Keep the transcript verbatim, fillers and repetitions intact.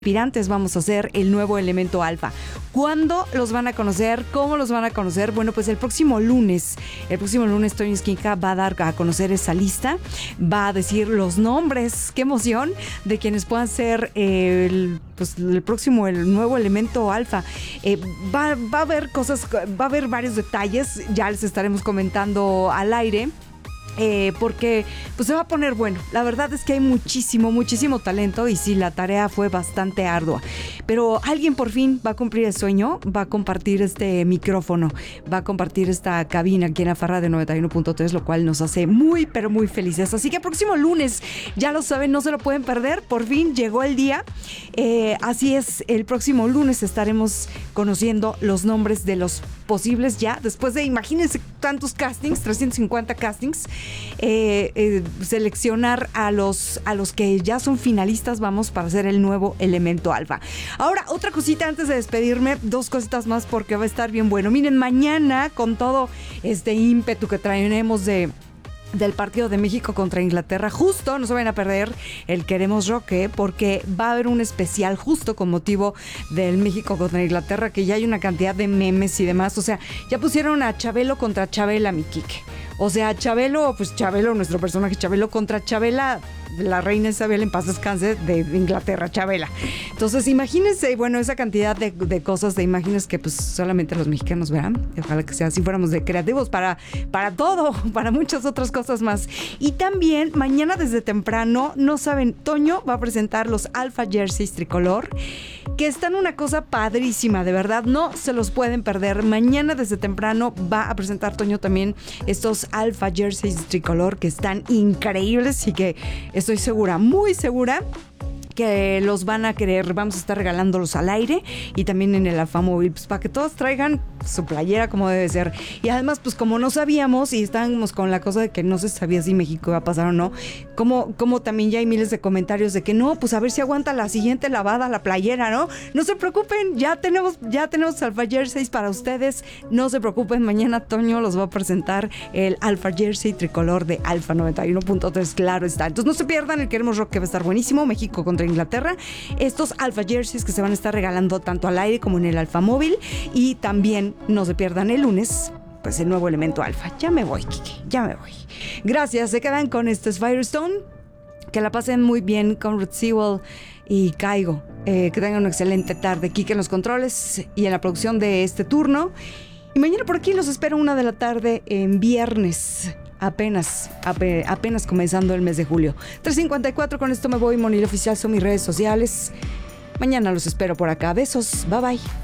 aspirantes vamos a ser el nuevo elemento alfa. ¿Cuándo los van a conocer? ¿Cómo los van a conocer? Bueno, pues el próximo lunes, el próximo lunes Toño Esquinca va a dar a conocer esa lista, va a decir los nombres, qué emoción, de quienes puedan ser eh, el, pues, el próximo, el nuevo elemento alfa. Eh, va, va a haber cosas, va a haber varios detalles, ya les estaremos comentando al aire. Eh, porque pues se va a poner bueno. La verdad es que hay muchísimo, muchísimo talento y sí, la tarea fue bastante ardua. Pero alguien por fin va a cumplir el sueño, va a compartir este micrófono, va a compartir esta cabina aquí en Afarra de noventa y uno punto tres, lo cual nos hace muy, pero muy felices. Así que el próximo lunes, ya lo saben, no se lo pueden perder. Por fin llegó el día. Eh, así es, el próximo lunes estaremos conociendo los nombres de los posibles ya, después de, imagínense tantos castings, trescientos cincuenta castings, eh, eh, seleccionar a los, a los que ya son finalistas, vamos, para ser el nuevo elemento alfa. Ahora, otra cosita antes de despedirme, dos cositas más porque va a estar bien bueno. Miren, mañana con todo este ímpetu que traemos de... del partido de México contra Inglaterra, justo, no se vayan a perder el Queremos Roque, porque va a haber un especial justo con motivo del México contra Inglaterra, que ya hay una cantidad de memes y demás. O sea, ya pusieron a Chabelo contra Chabela, mi Quique. O sea, Chabelo, pues Chabelo, nuestro personaje Chabelo contra Chabela, la reina Isabel, en paz descanse, de Inglaterra, Chabela. Entonces, imagínense, bueno, esa cantidad de, de cosas, de imágenes que pues solamente los mexicanos verán. Ojalá que sea así, fuéramos de creativos para, para todo, para muchas otras cosas más. Y también, mañana desde temprano, no saben, Toño va a presentar los Alpha Jerseys tricolor, que están una cosa padrísima, de verdad, no se los pueden perder. Mañana desde temprano va a presentar Toño también estos Alpha Jerseys tricolor que están increíbles y que estoy segura, muy segura, que los van a querer. Vamos a estar regalándolos al aire y también en el Alfa Móvil, pues para que todos traigan su playera como debe ser. Y además, pues como no sabíamos y estábamos con la cosa de que no se sabía si México iba a pasar o no, como, como también ya hay miles de comentarios de que no, pues a ver si aguanta la siguiente lavada la playera, ¿no? No se preocupen, ya tenemos, ya tenemos Alpha Jerseys para ustedes, no se preocupen, mañana Toño los va a presentar el Alpha Jersey tricolor de Alfa noventa y uno punto tres, claro está. Entonces no se pierdan el Queremos Rock, que va a estar buenísimo, México contra Inglaterra, estos Alpha Jerseys que se van a estar regalando tanto al aire como en el Alfa Móvil. Y también no se pierdan el lunes, pues el nuevo elemento alfa. Ya me voy, Kike, ya me voy. Gracias, se quedan con este Firestone. Que la pasen muy bien con Rod Sewell y Caigo. Eh, que tengan una excelente tarde. Kike en los controles y en la producción de este turno. Y mañana por aquí los espero una de la tarde en viernes. Apenas, ap- apenas comenzando el mes de julio. tres cincuenta y cuatro, con esto me voy. Monil Oficial son mis redes sociales. Mañana los espero por acá. Besos, bye bye.